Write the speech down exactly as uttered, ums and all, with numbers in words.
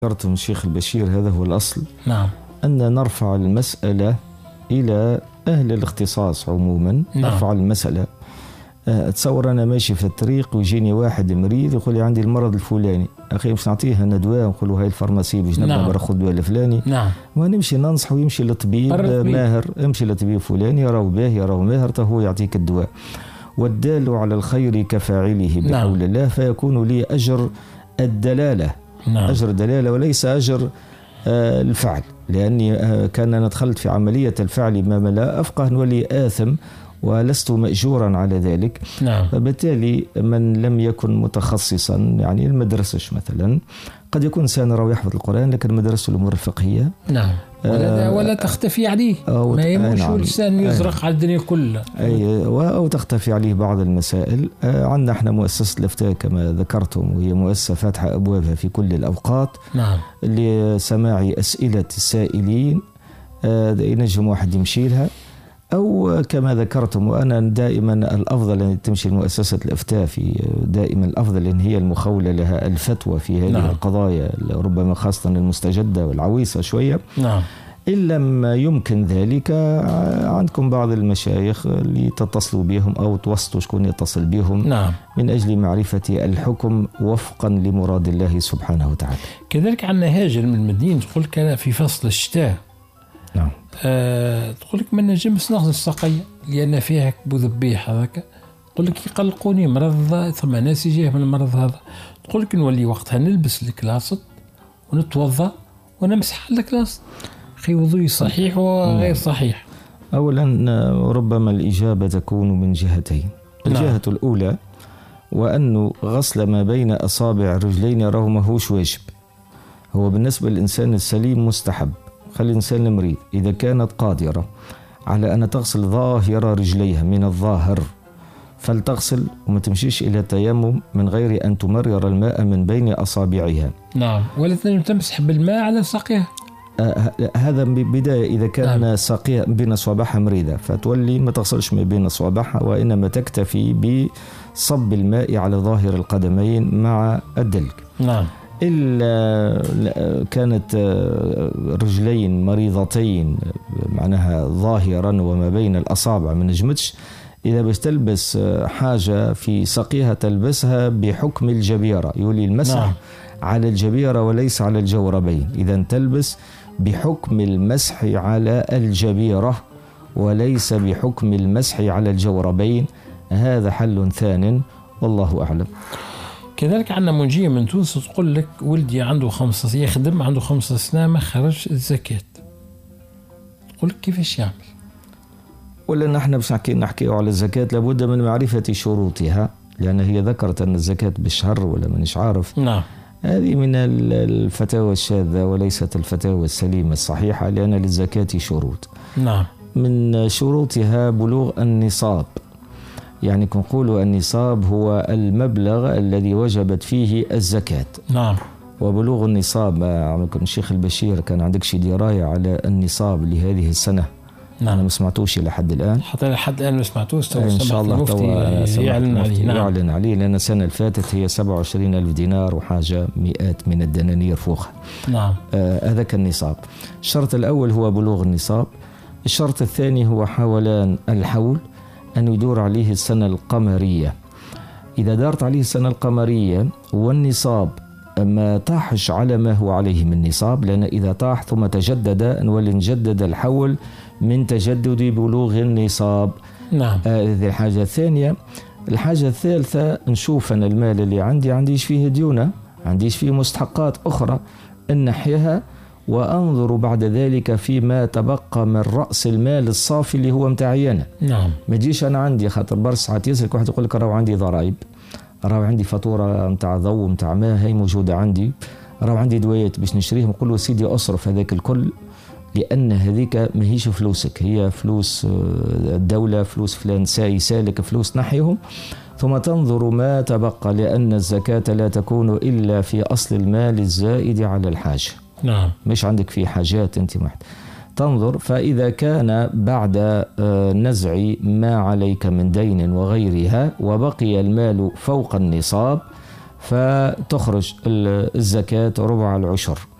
ذكرتم الشيخ البشير، هذا هو الأصل. نعم. أن نرفع المسألة إلى أهل الاختصاص عموما. نعم. نرفع المسألة. أتصور أنا ماشي في الطريق ويجيني واحد مريض يقول لي عندي المرض الفلاني، أخي مش نعطيه أنا دواء ونقول له هاي الفارماسي باش نبدا ناخذ دواء الفلاني. نعم. ونمشي ننصحه يمشي للطبيب ماهر، امشي للطبيب فلاني يراو به يراو ماهر هو يعطيك الدواء. والدال على الخير كفاعله بحول. نعم. الله، فيكون لي أجر الدلالة. نعم. أجر الدلالة وليس أجر آه الفعل، لأني آه كان أنا دخلت في عملية الفعل ما لا أفقه نولي آثم ولست مأجورا على ذلك. نعم. فبالتالي من لم يكن متخصصا، يعني المدرسة مثلا قد يكون إنسان راهو يحفظ القرآن لكن مدرسة الأمور الفقهية. نعم. ولا, آه ولا تختفي عليه، ما يموش نعم. الإنسان يزرق على الدنيا كلها، أي أو تختفي عليه بعض المسائل. آه عندنا احنا مؤسسة الإفتاء كما ذكرتم، وهي مؤسسة فاتحة أبوابها في كل الأوقات. نعم. لسماع أسئلة السائلين، آه ينجم واحد يمشي لها، أو كما ذكرتم. وأنا دائما الأفضل أن تمشي المؤسسة الإفتاء في دائما الأفضل أن هي المخولة لها الفتوى في هذه. نعم. القضايا ربما خاصة المستجدة والعويصة شوية. نعم. إن لم يمكن ذلك عندكم بعض المشايخ اللي تتصلوا بهم أو توسطوا شكون يتصل بهم. نعم. من أجل معرفة الحكم وفقا لمراد الله سبحانه وتعالى. كذلك عندنا هاجر من المدينة تقول لك أنا في فصل الشتاء. نعم. أه تقول لك ما نجمش ناخذ السقية لأن فيها كبو ذبيح هذاك. تقول لك يقلقوني مرض، ثم ناس يجيه من المرض هذا. تقول لك نولي وقتها نلبس الكلاصت ونتوضأ ونمسح الكلاصت. أخي وضوء صحيح وغير صحيح. أولا ربما الإجابة تكون من جهتين. الجهة نعم. الأولى وأن غسل ما بين أصابع الرجلين راه ماهوش واجب، هو بالنسبة للإنسان السليم مستحب. خلي الإنسان المريض إذا كانت قادرة على أن تغسل ظاهر رجليها من الظاهر فلتغسل، وما تمشيش إلى التيمم من غير أن تمرر الماء من بين أصابعها. نعم. ولا تمسح بالماء على ساقها. آه هذا بداية إذا كان نعم. ساقيها بين أصابعها مريضة فتولي ما تغسلش ما بين أصابعها، وإنما تكتفي بصب الماء على ظاهر القدمين مع الدلك. نعم. إلا كانت رجلين مريضتين معناها ظاهرا وما بين الأصابع من نجمتش، إذا باش تلبس حاجة في ساقيها تلبسها بحكم الجبيرة، يولي المسح نعم. على الجبيرة وليس على الجوربين. إذا تلبس بحكم المسح على الجبيرة وليس بحكم المسح على الجوربين. هذا حل ثان والله أعلم. كذلك عندنا منجية من تونس تقول لك ولدي عنده خمسة يخدم عنده خمسة سنين ما خرج الزكاة، تقول لك كيفاش يعمل؟ ولا نحن باش نحكي نحكيو على الزكاة لابد من معرفة شروطها، لأن هي ذكرت أن الزكاة بالشهر ولا مانيش عارف. نعم. هذه من الفتاوى الشاذة وليست الفتاوى السليمة الصحيحة، لأن للزكاة شروط. نعم. من شروطها بلوغ النصاب، يعني كنقولوا النصاب هو المبلغ الذي وجبت فيه الزكاة. نعم. وبلوغ النصاب الشيخ البشير كان عندك شي دراية على النصاب لهذه السنة؟ نعم. أنا ما سمعتوش لحد الآن، حتى لحد الآن ما سمعتوش. إن شاء الله يعلن عليه. نعم. يعلن عليه، لأن السنة اللي فاتت هي سبعة وعشرين ألف دينار وحاجة مئات من الدنانير فوقها. نعم. آه هذاك النصاب. الشرط الأول هو بلوغ النصاب. الشرط الثاني هو حولان الحول، أن يدور عليه السنة القمرية. إذا دارت عليه السنة القمرية والنصاب ما طاحش على ما هو عليه من نصاب، لأن إذا طاح ثم تجدد نولي نجدد الحول من تجدد بلوغ النصاب. نعم. هذه آه الحاجة الثانية. الحاجة الثالثة نشوف أن المال اللي عندي عنديش فيه ديونة، عنديش فيه مستحقات أخرى، نحيها وأنظر بعد ذلك فيما تبقى من رأس المال الصافي اللي هو متاعي أنا. نعم. ما تجيش أنا عندي خاطر برس ساعات يسألك واحد يقول لك راهو عندي ضرائب، راهو عندي فاتورة متاع ضوء متاع ماء هي موجودة عندي، راهو عندي دويات باش نشريهم، نقول له سيدي أصرف هذاك الكل، لأن هذيك ماهيش فلوسك، هي فلوس الدولة، فلوس فلان ساي سالك فلوس نحيهم، ثم تنظر ما تبقى، لأن الزكاة لا تكون إلا في أصل المال الزائد على الحاجة. نعم. مش عندك في حاجات أنت محت تنظر، فإذا كان بعد نزع ما عليك من دين وغيرها وبقي المال فوق النصاب فتخرج الزكاة ربع العشر.